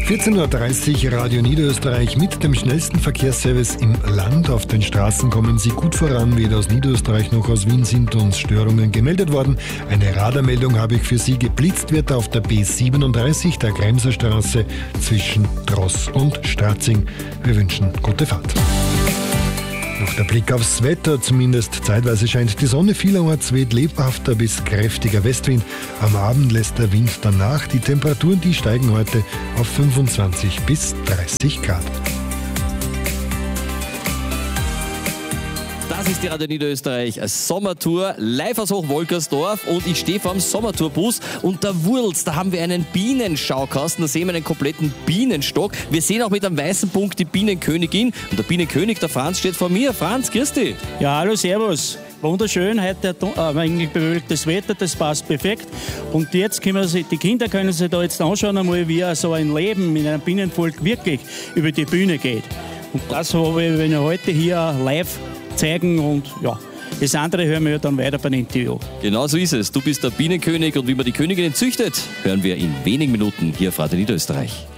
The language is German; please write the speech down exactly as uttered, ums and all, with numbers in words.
vierzehn Uhr dreißig, Radio Niederösterreich mit dem schnellsten Verkehrsservice im Land. Auf den Straßen kommen Sie gut voran. Weder aus Niederösterreich noch aus Wien sind uns Störungen gemeldet worden. Eine Radarmeldung habe ich für Sie. Geblitzt wird auf der B siebenunddreißig, der Kremserstraße zwischen Tross und Stratzing. Wir wünschen gute Fahrt. Noch der Blick aufs Wetter, zumindest zeitweise scheint die Sonne, vielerorts weht lebhafter bis kräftiger Westwind. Am Abend lässt der Wind dann nach. Die Temperaturen, die steigen heute auf fünfundzwanzig bis dreißig Grad. Das ist die Radio Niederösterreich Sommertour, live aus Hochwolkersdorf, und ich stehe vor dem Sommertourbus und der Wurz, da haben wir einen Bienenschaukasten, da sehen wir einen kompletten Bienenstock. Wir sehen auch mit einem weißen Punkt die Bienenkönigin und der Bienenkönig, der Franz, steht vor mir. Franz, grüß dich. Ja, hallo, servus. Wunderschön, heute äh, eigentlich bewölktes Wetter, das passt perfekt. Und jetzt können wir sich, die Kinder können sich da jetzt anschauen, einmal, wie so ein Leben in einem Bienenvolk wirklich über die Bühne geht. Und das habe ich Ihnen heute hier live zeigen, und ja, das andere hören wir ja dann weiter beim Interview. Genau so ist es. Du bist der Bienenkönig, und wie man die Königinnen züchtet, hören wir in wenigen Minuten hier auf Radio Niederösterreich.